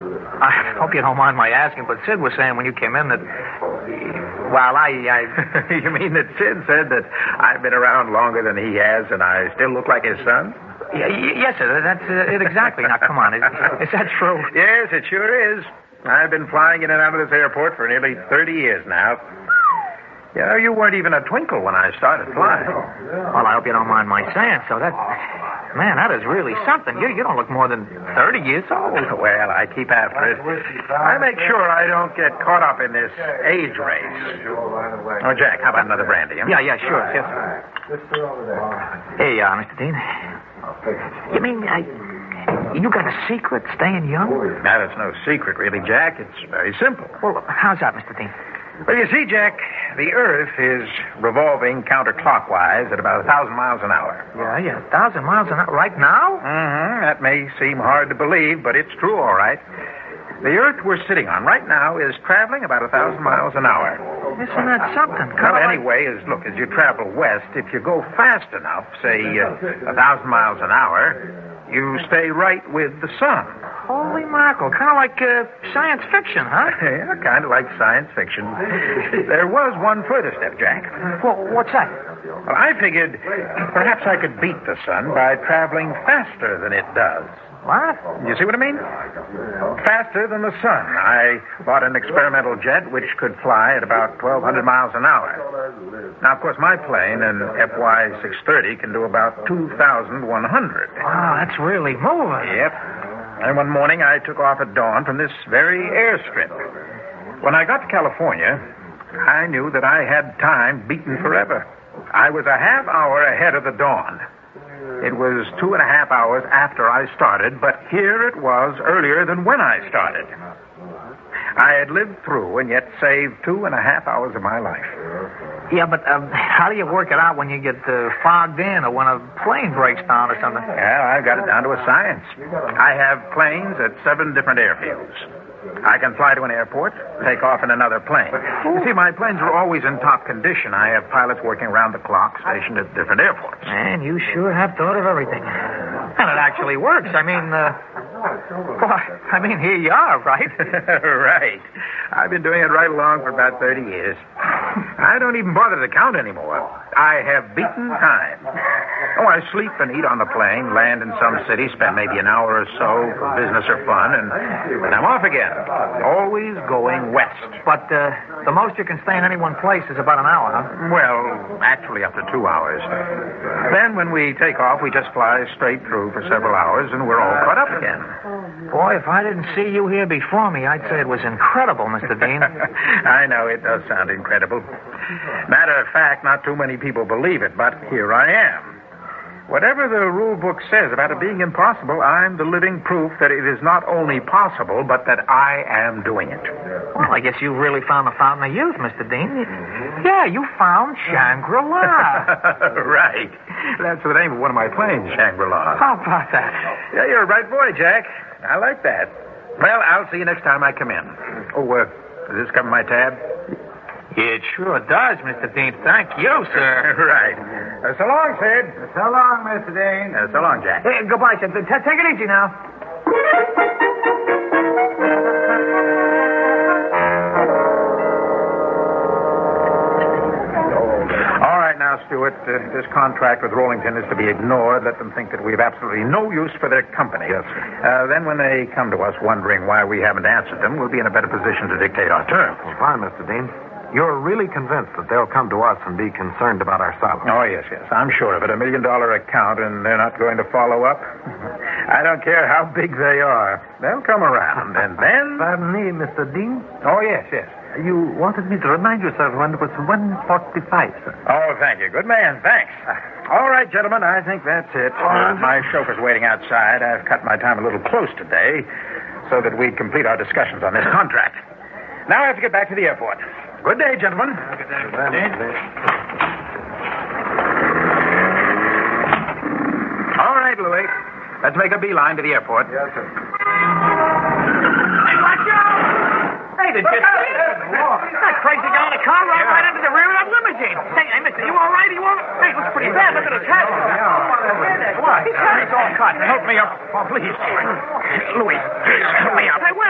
I hope you don't mind my asking, but Sid was saying when you came in that... Well, You mean that Sid said that I've been around longer than he has and I still look like his son? Yes, sir, that's it exactly. Now, come on, is that true? Yes, it sure is. I've been flying in and out of this airport for nearly 30 years now. You know, you weren't even a twinkle when I started flying. Well, I hope you don't mind my saying so. Man, that is really something. You don't look more than 30 years old. Well, I keep after it. I make sure I don't get caught up in this age race. Oh, Jack, how about another brandy? Huh? Yeah, sure. Yes, sir. Hey, Mr. Dean. You mean, you got a secret staying young? Now, that's no secret, really, Jack. It's very simple. Well, how's that, Mr. Dean? Well, you see, Jack, the Earth is revolving counterclockwise at about 1,000 miles an hour. Yeah, 1,000 miles an hour. Right now? Mm-hmm. That may seem hard to believe, but it's true, all right. The Earth we're sitting on right now is traveling about 1,000 miles an hour. Isn't that something? Well, anyway, look, as you travel west, if you go fast enough, say 1,000 miles an hour, you stay right with the sun. Holy mackerel. Kind of like science fiction, huh? Yeah, kind of like science fiction. There was one further step, Jack. Well, what's that? Well, I figured perhaps I could beat the sun by traveling faster than it does. What? You see what I mean? Faster than the sun. I bought an experimental jet which could fly at about 1,200 miles an hour. Now, of course, my plane, an FY-630, can do about 2,100. Wow, that's really moving. Yep. And one morning I took off at dawn from this very airstrip. When I got to California, I knew that I had time beaten forever. I was a half hour ahead of the dawn. It was 2.5 hours after I started, but here it was earlier than when I started. I had lived through and yet saved 2.5 hours of my life. Yeah, but how do you work it out when you get fogged in or when a plane breaks down or something? Well, I've got it down to a science. I have planes at 7 different airfields. I can fly to an airport, take off in another plane. You see, my planes are always in top condition. I have pilots working around the clock, stationed at different airports. Man, you sure have thought of everything. And it actually works. Here you are, right? Right. I've been doing it right along for about 30 years. I don't even bother to count anymore. I have beaten time. Oh, I sleep and eat on the plane, land in some city, spend maybe an hour or so for business or fun, and I'm off again. Always going west. But the most you can stay in any one place is about an hour, huh? Well, actually up to 2 hours. Then when we take off, we just fly straight through for several hours, and we're all caught up again. Boy, if I didn't see you here before me, I'd say it was incredible, Mr. Dean. I know, it does sound incredible. Matter of fact, not too many people believe it, but here I am. Whatever the rule book says about it being impossible, I'm the living proof that it is not only possible, but that I am doing it. Well, I guess you really found the fountain of youth, Mr. Dean. Yeah, you found Shangri-La. Right. That's the name of one of my planes, Shangri-La. How about that? Yeah, you're a bright boy, Jack. I like that. Well, I'll see you next time I come in. Oh, does this cover my tab? It sure does, Mr. Dean. Thank you, sir. Right. So long, Sid. So long, Mr. Dean. So long, Jack. Hey, goodbye, Sid. Take it easy now. All right, now, Stuart, this contract with Rollington is to be ignored. Let them think that we have absolutely no use for their company. Yes, sir. Then when they come to us wondering why we haven't answered them, we'll be in a better position to dictate our terms. Well, fine, Mr. Dean. You're really convinced that they'll come to us and be concerned about our silence? Oh, yes. I'm sure of it. $1 million account, and they're not going to follow up. I don't care how big they are. They'll come around, and then... Pardon me, Mr. Dean? Oh, yes. You wanted me to remind you, sir, when it was 1:45, sir. Oh, thank you. Good man. Thanks. All right, gentlemen, I think that's it. My chauffeur's waiting outside. I've cut my time a little close today so that we'd complete our discussions on this contract. Now I have to get back to the airport. Good day, gentlemen. Good day. All right, Louis. Let's make a beeline to the airport. Yes, sir. Hey, watch out! Hey, did you see it? That crazy guy in the car right into the rear of that limousine. Hey, mister, you all right? Hey, it looks pretty bad. Look at his head. His head is all cut. Help me up. Oh, please. Louis, please, help me up. Hey,